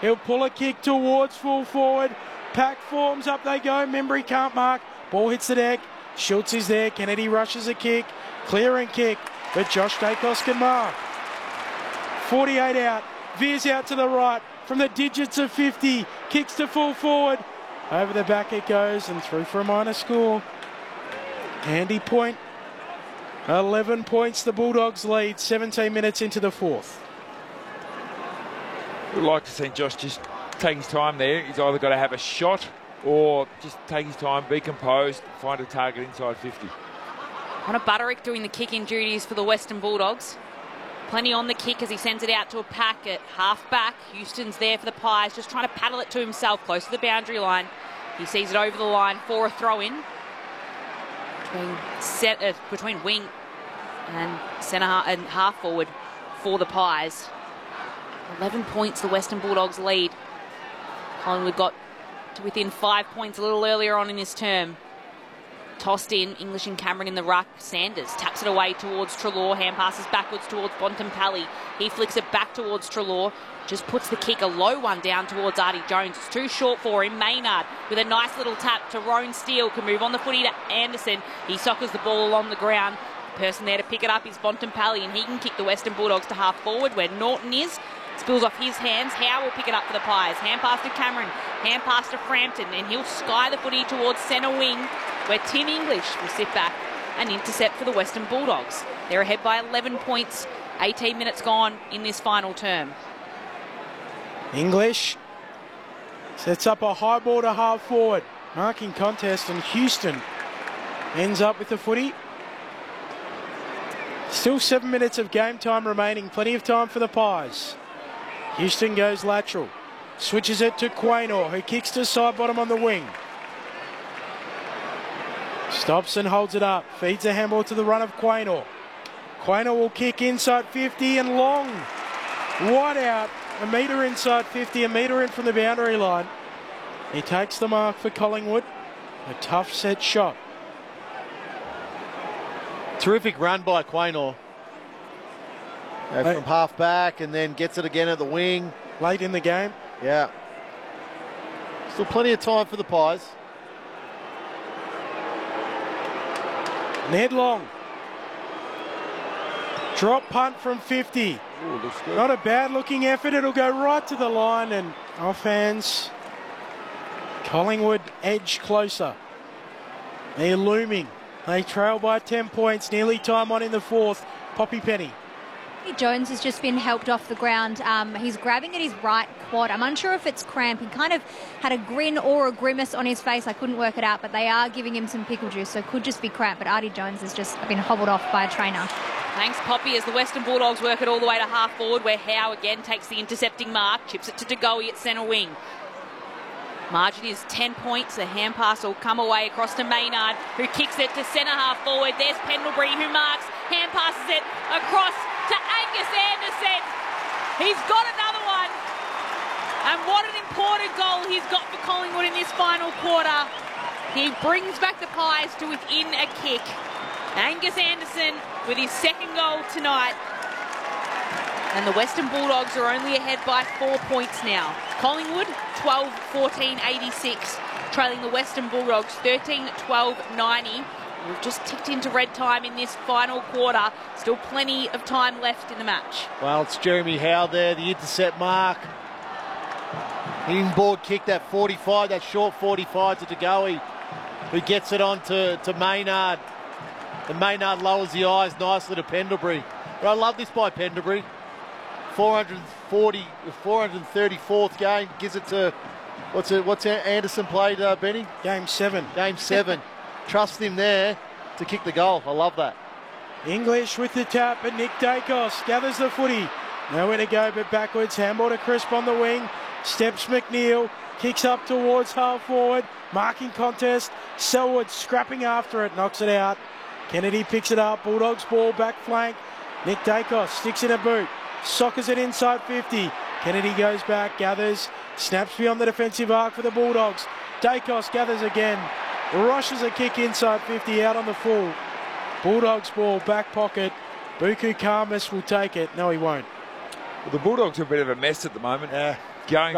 He'll pull a kick towards full forward. Pack forms, up they go. Membry can't mark. Ball hits the deck. Schultz is there. Kennedy rushes a kick. Clearing kick, but Josh Daicos can mark. 48 out. Veers out to the right from the digits of 50. Kicks to full forward. Over the back it goes and through for a minor score. Handy point. 11 points the Bulldogs lead. 17 minutes into the fourth. We'd like to see Josh just take his time there. He's either got to have a shot or just take his time, be composed, find a target inside 50. Connor Butterick doing the kicking duties for the Western Bulldogs. Plenty on the kick as he sends it out to a pack at half back. Houston's there for the Pies, just trying to paddle it to himself close to the boundary line. He sees it over the line for a throw-in between wing and centre and half forward for the Pies. 11 points the Western Bulldogs lead. Collingwood got to within 5 points a little earlier on in this term. Tossed in, English and Cameron in the ruck. Sanders taps it away towards Treloar. Hand passes backwards towards Bontempelli. He flicks it back towards Treloar. Just puts the kick, a low one, down towards Artie Jones. It's too short for him. Maynard with a nice little tap to Roan Steele. Can move on the footy to Anderson. He soccers the ball along the ground. The person there to pick it up is Bontempelli, and he can kick the Western Bulldogs to half forward where Norton is. Spills off his hands. Howe will pick it up for the Pies. Hand pass to Cameron. Hand pass to Frampton. And he'll sky the footy towards centre wing where Tim English will sit back and intercept for the Western Bulldogs. They're ahead by 11 points. 18 minutes gone in this final term. English sets up a high ball to half forward. Marking contest, and Houston ends up with the footy. Still 7 minutes of game time remaining. Plenty of time for the Pies. Houston goes lateral. Switches it to Quaynor, who kicks to side bottom on the wing. Stops and holds it up. Feeds a handball to the run of Quaynor. Quaynor will kick inside 50 and long. Wide out. A metre inside 50, a metre in from the boundary line. He takes the mark for Collingwood. A tough set shot. Terrific run by Quaynor. From half back and then gets it again at the wing. Late in the game. Yeah. Still plenty of time for the Pies. Ned Long. Drop punt from 50. Ooh, looks good. Not a bad looking effort. It'll go right to the line and off hands. Collingwood edge closer. They're looming. They trail by 10 points. Nearly time on in the fourth. Poppy Penny. Jones has just been helped off the ground. He's grabbing at his right quad. I'm unsure if it's cramp. He kind of had a grin or a grimace on his face. I couldn't work it out, but they are giving him some pickle juice, so it could just be cramp. But Artie Jones has just been hobbled off by a trainer. Thanks, Poppy, as the Western Bulldogs work it all the way to half forward, where Howe again takes the intercepting mark, chips it to DeGoey at centre wing. Margin is 10 points. The hand pass will come away across to Maynard, who kicks it to centre half forward. There's Pendlebury, who marks, hand passes it across to Angus Anderson. He's got another one. And what an important goal he's got for Collingwood in this final quarter. He brings back the Pies to within a kick. Angus Anderson with his second goal tonight. And the Western Bulldogs are only ahead by 4 points now. Collingwood 12-14-86, trailing the Western Bulldogs 13-12-90. We've just ticked into red time in this final quarter. Still plenty of time left in the match. Well, it's Jeremy Howe there, the intercept mark. Inboard kick, that 45, that short 45 to DeGoey, who gets it on to Maynard. And Maynard lowers the eyes nicely to Pendlebury. But I love this by Pendlebury. 434th game, gives it to, what's Anderson played, Benny? Game 7. Game 7. Trust him there to kick the goal. I love that. English with the tap, and Nick Daicos gathers the footy. Nowhere to go but backwards. Handball to Crisp on the wing. Steps McNeil. Kicks up towards half forward. Marking contest. Selwood scrapping after it. Knocks it out. Kennedy picks it up. Bulldogs ball back flank. Nick Daicos sticks in a boot. Soccers it inside 50. Kennedy goes back. Gathers. Snaps beyond the defensive arc for the Bulldogs. Daicos gathers again. Rushes a kick inside 50 out on the full. Bulldogs ball, back pocket. Buku Khamis will take it. No, he won't. Well, the Bulldogs are a bit of a mess at the moment. Yeah. Going